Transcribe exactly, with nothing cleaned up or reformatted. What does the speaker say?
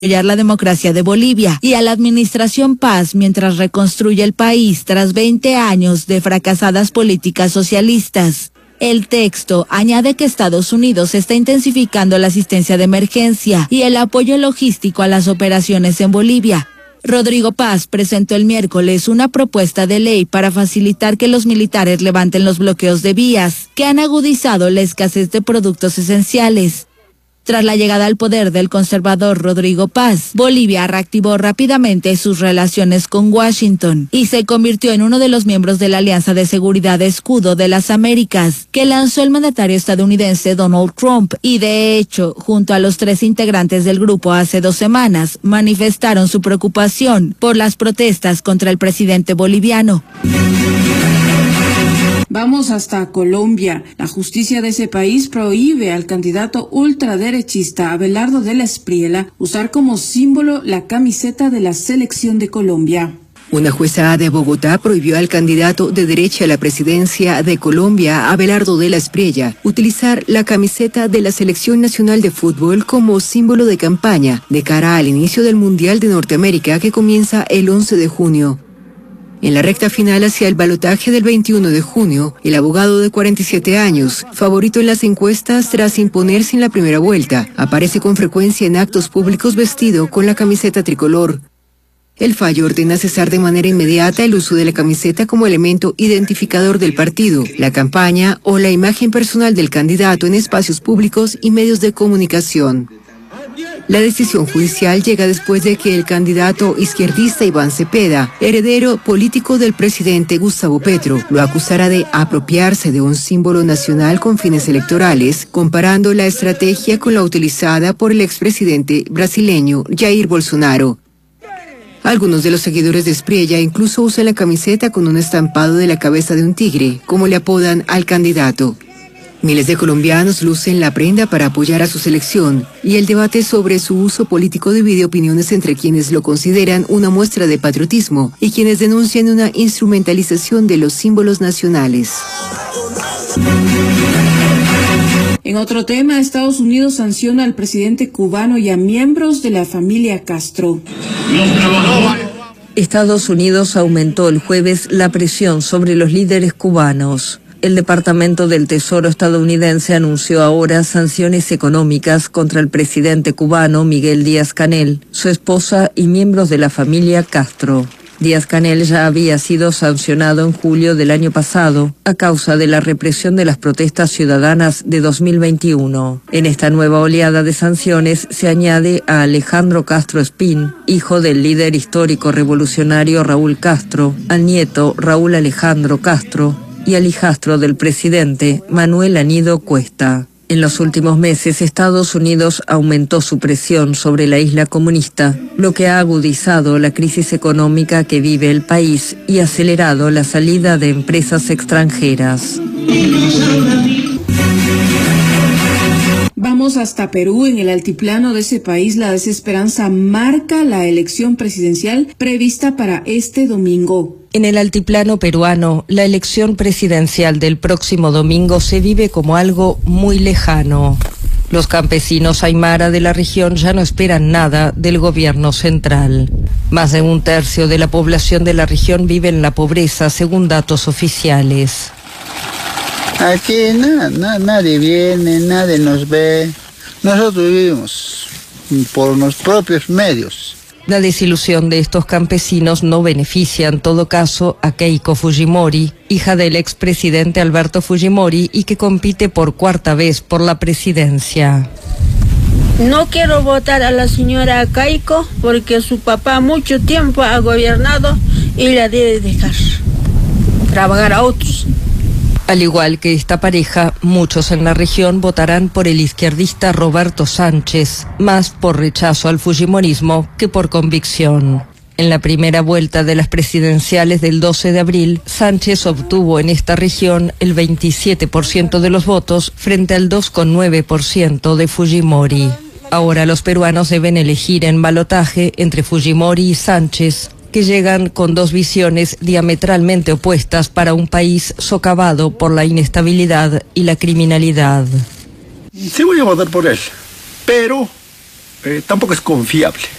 apoyar la democracia de Bolivia y a la administración Paz mientras reconstruye el país tras veinte años de fracasadas políticas socialistas. El texto añade que Estados Unidos está intensificando la asistencia de emergencia y el apoyo logístico a las operaciones en Bolivia. Rodrigo Paz presentó el miércoles una propuesta de ley para facilitar que los militares levanten los bloqueos de vías, que han agudizado la escasez de productos esenciales. Tras la llegada al poder del conservador Rodrigo Paz, Bolivia reactivó rápidamente sus relaciones con Washington y se convirtió en uno de los miembros de la Alianza de Seguridad Escudo de las Américas, que lanzó el mandatario estadounidense Donald Trump, y de hecho, junto a los tres integrantes del grupo hace dos semanas, manifestaron su preocupación por las protestas contra el presidente boliviano. Vamos hasta Colombia. La justicia de ese país prohíbe al candidato ultraderechista Abelardo de la Espriella usar como símbolo la camiseta de la selección de Colombia. Una jueza de Bogotá prohibió al candidato de derecha a la presidencia de Colombia, Abelardo de la Espriella, utilizar la camiseta de la Selección Nacional de Fútbol como símbolo de campaña de cara al inicio del Mundial de Norteamérica que comienza el once de junio. En la recta final hacia el balotaje del veintiuno de junio, el abogado de cuarenta y siete años, favorito en las encuestas tras imponerse en la primera vuelta, aparece con frecuencia en actos públicos vestido con la camiseta tricolor. El fallo ordena cesar de manera inmediata el uso de la camiseta como elemento identificador del partido, la campaña o la imagen personal del candidato en espacios públicos y medios de comunicación. La decisión judicial llega después de que el candidato izquierdista Iván Cepeda, heredero político del presidente Gustavo Petro, lo acusara de apropiarse de un símbolo nacional con fines electorales, comparando la estrategia con la utilizada por el expresidente brasileño Jair Bolsonaro. Algunos de los seguidores de Espriella incluso usan la camiseta con un estampado de la cabeza de un tigre, como le apodan al candidato. Miles de colombianos lucen la prenda para apoyar a su selección, y el debate sobre su uso político divide opiniones entre quienes lo consideran una muestra de patriotismo y quienes denuncian una instrumentalización de los símbolos nacionales. En otro tema, Estados Unidos sanciona al presidente cubano y a miembros de la familia Castro. Estados Unidos aumentó el jueves la presión sobre los líderes cubanos. El Departamento del Tesoro estadounidense anunció ahora sanciones económicas contra el presidente cubano Miguel Díaz-Canel, su esposa y miembros de la familia Castro. Díaz-Canel ya había sido sancionado en julio del año pasado a causa de la represión de las protestas ciudadanas de dos mil veintiuno. En esta nueva oleada de sanciones se añade a Alejandro Castro Espín, hijo del líder histórico revolucionario Raúl Castro, al nieto Raúl Alejandro Castro y al hijastro del presidente Manuel Anido Cuesta. En los últimos meses, Estados Unidos aumentó su presión sobre la isla comunista, lo que ha agudizado la crisis económica que vive el país y acelerado la salida de empresas extranjeras. Vamos hasta Perú. En el altiplano de ese país, la desesperanza marca la elección presidencial prevista para este domingo. En el altiplano peruano, la elección presidencial del próximo domingo se vive como algo muy lejano. Los campesinos aymara de la región ya no esperan nada del gobierno central. Más de un tercio de la población de la región vive en la pobreza, según datos oficiales. Aquí nada, nada, nadie viene, nadie nos ve. Nosotros vivimos por nuestros propios medios. La desilusión de estos campesinos no beneficia en todo caso a Keiko Fujimori, hija del expresidente Alberto Fujimori y que compite por cuarta vez por la presidencia. No quiero votar a la señora Keiko porque su papá mucho tiempo ha gobernado y la debe dejar trabajar a otros. Al igual que esta pareja, muchos en la región votarán por el izquierdista Roberto Sánchez, más por rechazo al fujimorismo que por convicción. En la primera vuelta de las presidenciales del doce de abril, Sánchez obtuvo en esta región el veintisiete por ciento de los votos frente al dos coma nueve por ciento de Fujimori. Ahora los peruanos deben elegir en balotaje entre Fujimori y Sánchez, que llegan con dos visiones diametralmente opuestas para un país socavado por la inestabilidad y la criminalidad. Sí voy a votar por él, pero eh, tampoco es confiable.